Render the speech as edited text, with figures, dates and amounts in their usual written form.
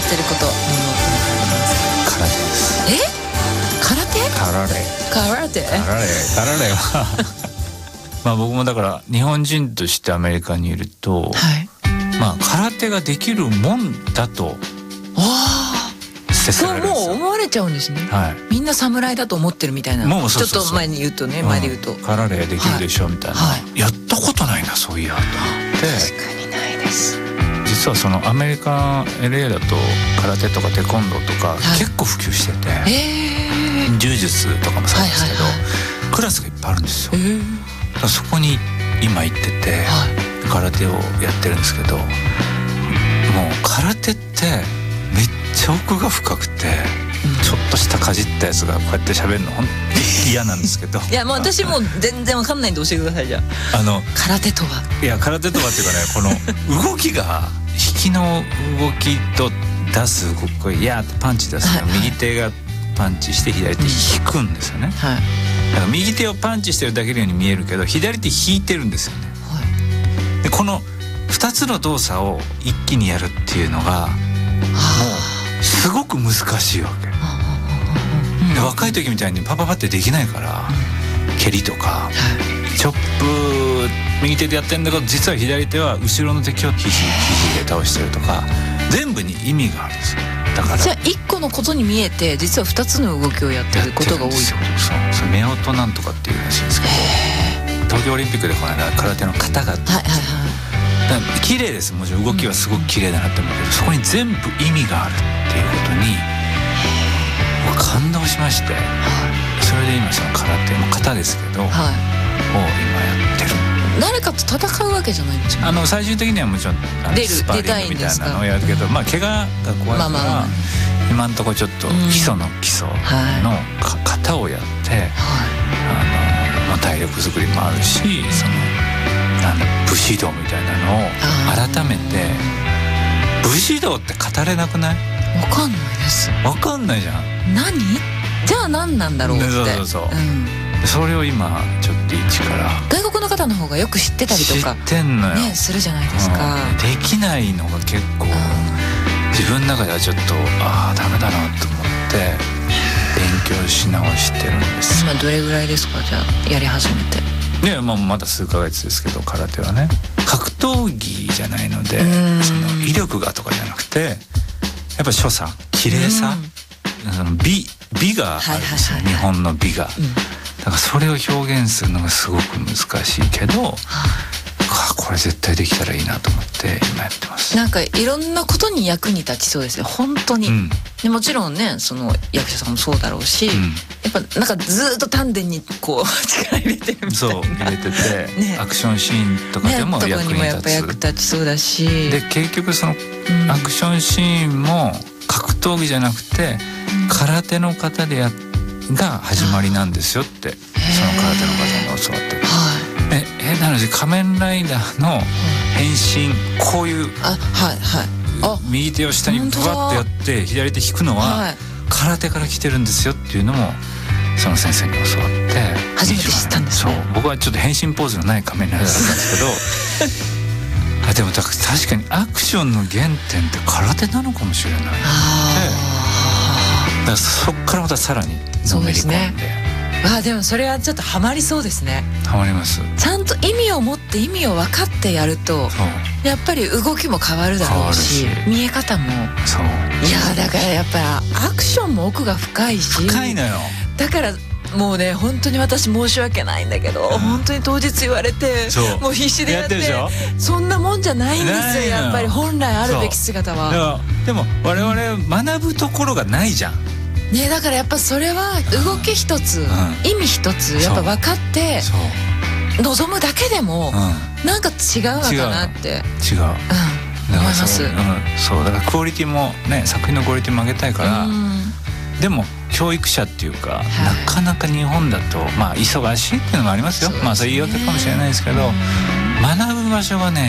してること。 空手です。 空手？空手はまあ僕もだから日本人としてアメリカにいると、まあ空手ができるもんだとそうもう思われちゃうんですね。みんな侍だと思ってるみたいな。もうちょっと前に言うとね、前で言うと空手できるでしょみたいな、やったことないなそういやと思って。 確かにないです。 実はそのアメリカ LA だと空手とかテコンドーとか結構普及してて、柔術とかもそうですけど、クラスがいっぱいあるんですよ。そこに今行ってて、空手をやってるんですけど、もう空手ってめっちゃ奥が深くて、ちょっとしたかじったやつがこうやって喋るの本当に嫌なんですけどいやもう私も全然わかんないんで教えてください。じゃあ空手とは、 いや空手とはっていうかね、この動きが引きの動きと出す動き、これいやーってパンチ出すの、右手がパンチして左手引くんですよね。だから右手をパンチしてるだけのように見えるけど左手引いてるんですよね。でこの2つの動作を一気にやるっていうのがもうすごく難しいわけ。で若い時みたいにパパパってできないから、蹴りとかチョップ右手でやってるんだけど、実は左手は後ろの敵を肘で倒してるとか、全部に意味があるんですよ。だからじゃあ1個のことに見えて実は2つの動きをやってることが多い。 そう夫婦なんとかっていうらしいんですけど、東京オリンピックでこの間空手の型が綺麗です。もちろん動きはすごく綺麗だなって思うけど、そこに全部意味があるっていうことに感動しまして、それで今その空手も型ですけど、を今やってる。 誰かと戦うわけじゃないんですか？ 最終的にはもちろんスパーリングみたいなのをやるけど、怪我が怖いから今のところちょっと基礎の型をやって、体力作りもあるし、その武士道みたいなのを改めて、武士道って語れなくない？ 分かんないです。 分かんないじゃん。 何？じゃあ何なんだろうって。 それを今ちょっと一から外国の方の方がよく知ってたりとか知ってんのよ、 ね、するじゃないですか。 できないのが結構自分の中ではちょっとダメだなと思って勉強し直してるんです。 今どれぐらいですか？じゃあやり始めて。 まだ数ヶ月ですけど、空手はね格闘技じゃないので、その威力がとかじゃなくて、やっぱり所作綺麗さ、その美があるんですよ、日本の美が。だからそれを表現するのがすごく難しいけど、これ絶対できたらいいなと思って今やってます。 なんかいろんなことに役に立ちそうですね本当に、でもちろんねその役者さんもそうだろうし、やっぱなんかずっと丹田にこう力入れてるみたいな。 そう入れてて、アクションシーンとかでも役に立つ、 やっぱ役立ちそうだし、 で結局そのアクションシーンも格闘技じゃなくて、空手の方でが始まりなんですよって、その空手の方に教わってる。変な話、仮面ライダーの変身、こういう右手を下にブワッとやって左手引くのは空手から来てるんですよっていうのもその先生に教わって初めて知ったんですね。 そう、僕はちょっと変身ポーズのない仮面ライダーだったんですけどでも確かにアクションの原点って空手なのかもしれないって、だからそっからまたさらにのめり込んで。 でもそれはちょっとハマりそうですね。 ハマります。 ちゃんと意味を持って意味を分かってやるとやっぱり動きも変わるだろうし、見え方も。そう、いやだからやっぱりアクションも奥が深いし、 深いのよ。 だからもうね本当に私申し訳ないんだけど、本当に当日言われてもう必死でやって、そんなもんじゃないんですよやっぱり本来あるべき姿は。 でも我々学ぶところがないじゃんね。だからやっぱそれは動き一つ、意味一つやっぱ分かって望むだけでもなんか違うのかなって思います。 そうだからクオリティもね、作品のクオリティも上げたいから、でも教育者っていうか、なかなか日本だと忙しいっていうのもありますよ。それ言い訳かもしれないですけど、学ぶ場所がね